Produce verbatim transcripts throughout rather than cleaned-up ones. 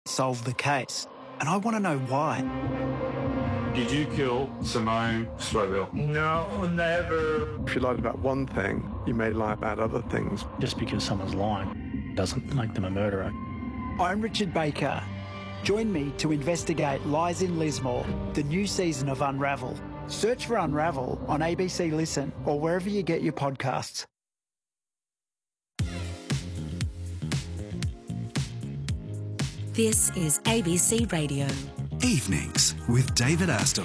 solve the case, and I want to know why. Did you kill Simone Stroville? No, never. If you lied about one thing, you may lie about other things. Just because someone's lying doesn't make them a murderer. I'm Richard Baker. Join me to investigate Lies in Lismore, the new season of Unravel. Search for Unravel on A B C Listen or wherever you get your podcasts. This is A B C Radio. Evenings with David Astle.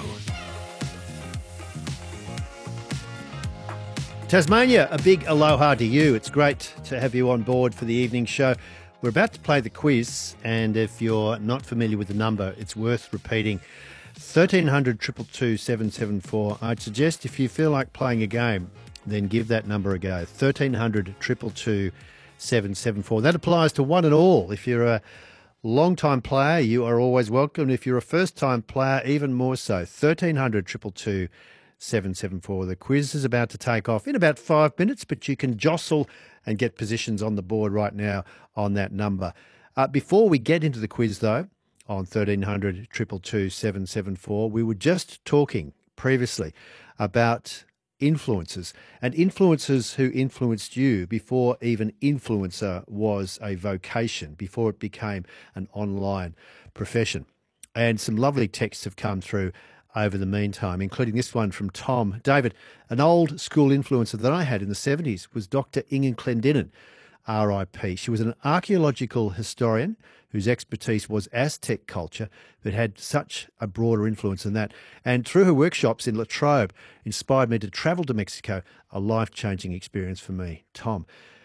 Tasmania, a big aloha to you. It's great to have you on board for the evening show. We're about to play the quiz, and if you're not familiar with the number, it's worth repeating. thirteen hundred, two two two, seven seven four. I'd suggest if you feel like playing a game, then give that number a go. thirteen hundred, two two two, seven seven four. That applies to one and all. If you're a long-time player, you are always welcome. If you're a first-time player, even more so. thirteen hundred, two two two, seven seven four. The quiz is about to take off in about five minutes, but you can jostle and get positions on the board right now on that number. Uh, before we get into the quiz, though, on thirteen hundred, two two two, seven seven four, we were just talking previously about influencers and influencers who influenced you before even influencer was a vocation, before it became an online profession. And some lovely texts have come through over the meantime, including this one from Tom. David, an old school influencer that I had in the seventies was Doctor Inge Clendenin, R I P. She was an archaeological historian whose expertise was Aztec culture, but had such a broader influence than that. And through her workshops in Latrobe, inspired me to travel to Mexico, a life-changing experience for me. Tom,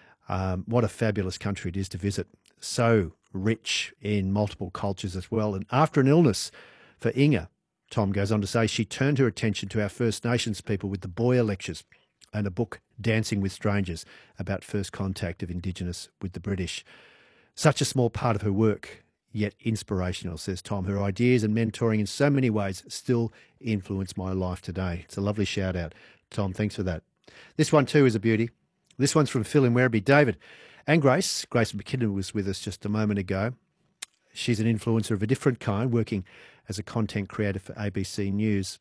um, what a fabulous country it is to visit. So rich in multiple cultures as well. And after an illness for Inge, Tom goes on to say, she turned her attention to our First Nations people with the Boyer Lectures and a book, Dancing with Strangers, about first contact of Indigenous with the British. Such a small part of her work, yet inspirational, says Tom. Her ideas and mentoring in so many ways still influence my life today. It's a lovely shout out. Tom, thanks for that. This one too is a beauty. This one's from Phil in Werribee. David and Grace. Grace McKinnon was with us just a moment ago. She's an influencer of a different kind, working as a content creator for A B C News.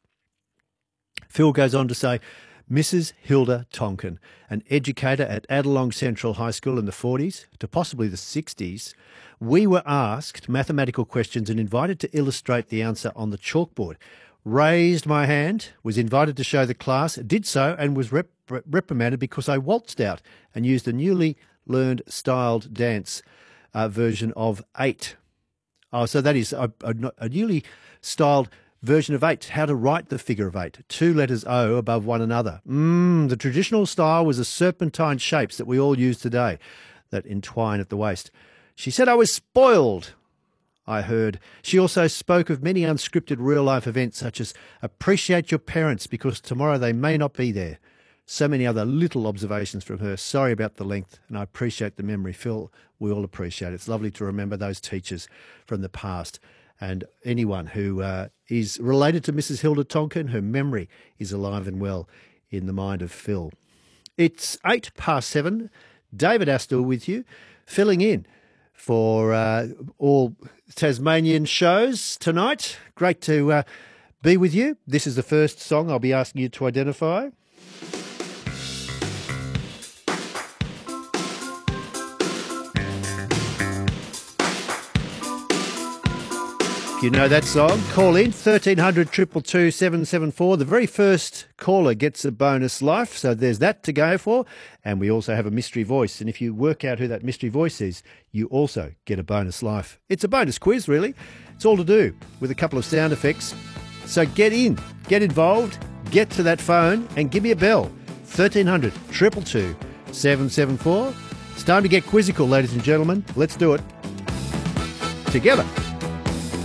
Phil goes on to say, Missus Hilda Tonkin, an educator at Adelong Central High School in the forties to possibly the sixties, we were asked mathematical questions and invited to illustrate the answer on the chalkboard. Raised my hand, was invited to show the class, did so and was rep- reprimanded because I waltzed out and used a newly learned styled dance uh, version of eight. Oh, so that is a, a, a newly styled version of eight, how to write the figure of eight, two letters O above one another. Mm, the traditional style was the serpentine shapes that we all use today that entwine at the waist. She said I was spoiled, I heard. She also spoke of many unscripted real-life events such as appreciate your parents because tomorrow they may not be there. So many other little observations from her. Sorry about the length, and I appreciate the memory. Phil, we all appreciate it. It's lovely to remember those teachers from the past. And anyone who uh, is related to Missus Hilda Tonkin, her memory is alive and well in the mind of Phil. It's eight past seven. David Astle with you, filling in for uh, all Tasmanian shows tonight. Great to uh, be with you. This is the first song I'll be asking you to identify. You know that song. Call in thirteen hundred, two two two, seven seven four. The very first caller gets a bonus life, so there's that to go for. And we also have a mystery voice. And if you work out who that mystery voice is, you also get a bonus life. It's a bonus quiz, really. It's all to do with a couple of sound effects. So get in, get involved, get to that phone and give me a bell. thirteen hundred, two two two, seven seven four. It's time to get quizzical, ladies and gentlemen. Let's do it together.